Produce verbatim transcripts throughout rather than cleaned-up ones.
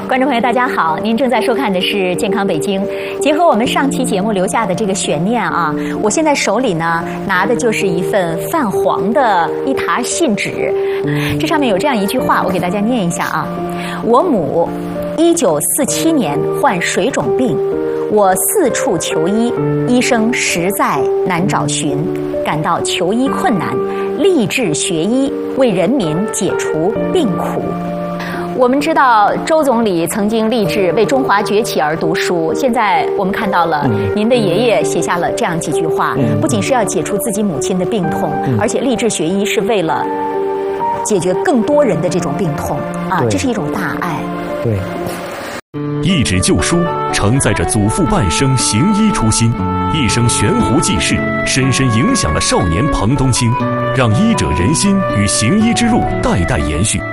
观众朋友，大家好，您正在收看的是《健康北京》。结合我们上期节目留下的这个悬念啊，我现在手里呢拿的就是一份泛黄的一沓信纸，这上面有这样一句话，我给大家念一下啊：我母一九四七年患水肿病，我四处求医，医生实在难找寻，感到求医困难，立志学医，为人民解除病苦。我们知道周总理曾经立志为中华崛起而读书，现在我们看到了您的爷爷写下了这样几句话，不仅是要解除自己母亲的病痛，而且立志学医是为了解决更多人的这种病痛啊，这是一种大爱。 对， 一纸旧书承载着祖父半生行医初心，一生悬壶济世，深深影响了少年彭冬青，让医者仁心与行医之路代代延续。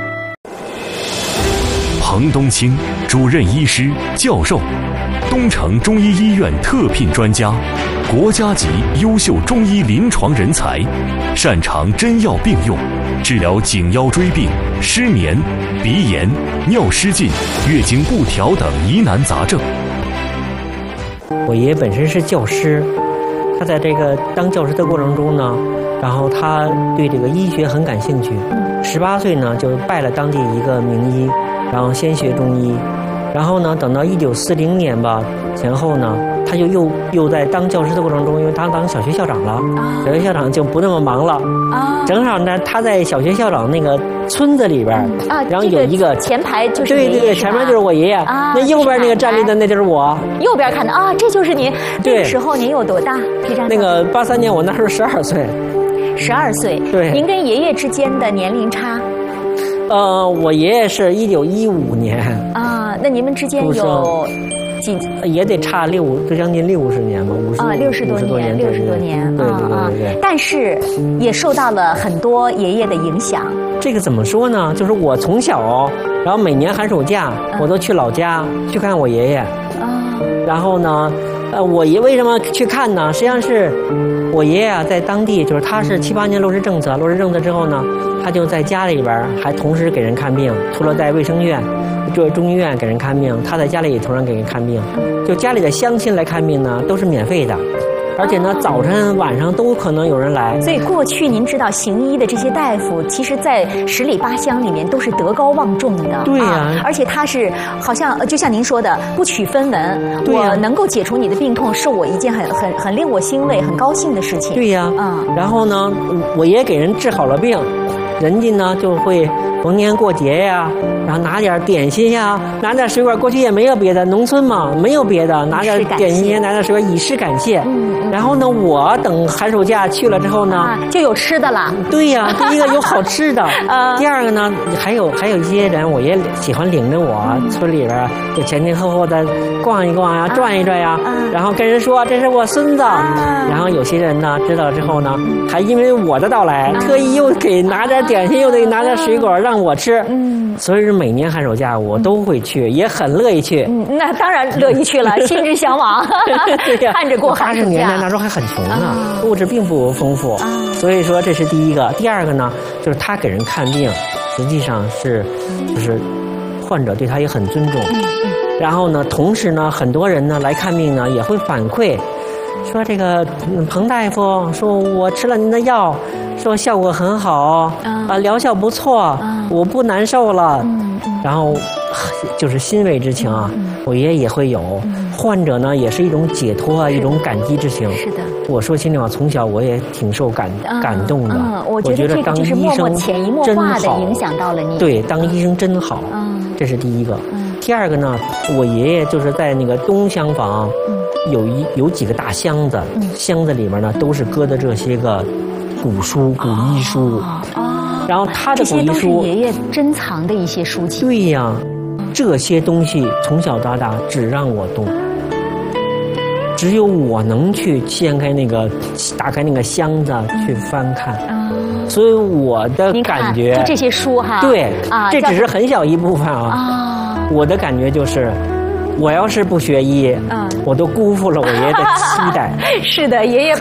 彭冬青，主任医师、教授，东城中医医院特聘专家，国家级优秀中医临床人才，擅长针药并用，治疗颈腰椎病、失眠、鼻炎、尿失禁、月经不调等疑难杂症。 我爷爷本身是教师，他在这个当教师的过程中呢，然后他对这个医学很感兴趣，十八岁呢就拜了当地一个名医，然后先学中医，然后呢等到一九四零年吧前后呢，他就又又在当教师的过程中，因为他当小学校长了，啊、小学校长就不那么忙了，啊、正好呢他在小学校长那个村子里边，啊、然后有一个、 这个、前排就是对对对，前面就是我爷爷，啊、那右边那个站立的那就是我， 右边看的啊，这就是您。那个时候您有多大？皮站那个八三年我那时候十二岁， 十二岁。对，您跟爷爷之间的年龄差？ 呃，我爷爷是一九一五年啊，那你们之间有几也得差六，就将近六十年吧，五十啊，六十多年，六十多年， 对对对对对。 但是也受到了很多爷爷的影响。 这个怎么说呢？就是我从小，然后每年寒暑假我都去老家去看我爷爷啊，然后呢，呃，我爷为什么去看呢？实际上是我爷爷啊，在当地就是他是七八年落实政策，落实政策之后呢，他就在家里边还同时给人看病，除了在卫生院、就中医院给人看病，他在家里也同样给人看病。就家里的乡亲来看病呢，都是免费的，而且呢，早晨晚上都可能有人来。 所以过去您知道行医的这些大夫，其实在十里八乡里面都是德高望重的。 对呀、啊啊，而且他是好像就像您说的，不取分文， 对呀、 我能够解除你的病痛，是我一件很很很令我欣慰、很高兴的事情。 对呀、啊，嗯。然后呢，我也给人治好了病，人家呢就会逢年过节呀，然后拿点点心呀，拿点水果。过去也没有别的，农村嘛，没有别的，拿点点心，拿点水果以示感谢。嗯。然后呢，我等寒暑假去了之后呢，啊、 就有吃的了。 对呀、啊，第一个有好吃的，呃、第二个呢，还有还有一些人，我也喜欢领着我、嗯、村里边就前前后后的逛一逛呀、啊，转一转呀、啊，然后跟人说这是我孙子。啊、然后有些人呢知道了之后呢，还因为我的到来，啊、特意又给拿点点心，又得拿点水果让我吃。嗯，所以是每年寒暑假我都会去，也很乐意去。 嗯，那当然乐意去了，心之向往。对呀，看着过寒暑假。 那时候还很穷呢，啊、物质并不丰富，啊、所以说这是第一个。第二个呢，就是他给人看病，实际上是就是患者对他也很尊重。嗯嗯、然后呢，同时呢，很多人呢来看病呢也会反馈，说这个彭大夫说我吃了您的药，说效果很好，啊、呃，疗效不错，啊、我不难受了。嗯嗯、然后就是欣慰之情啊，嗯、我爷爷也会有。嗯患者呢，也是一种解脱啊，一种感激之情。 是的， 我说心里话，从小我也挺受感、嗯、感动的。 嗯，我觉得这个就是默默潜移默化的影响到了你。 对，当医生真好。嗯，这是第一个。嗯，第二个呢，我爷爷就是在那个东厢房，嗯、有一有几个大箱子，嗯、箱子里面呢都是搁的这些个古书、古医书。哦。哦然后他的古医书， 这些都是爷爷珍藏的一些书籍。 对呀，这些东西从小到大只让我动。只有我能去掀开那个、打开那个箱子去翻看，嗯、所以我的感觉， 就这些书哈， 对，啊、这只是很小一部分啊。啊我的感觉就是，我要是不学医，嗯、我都辜负了我爷爷的期待。 是的，爷爷把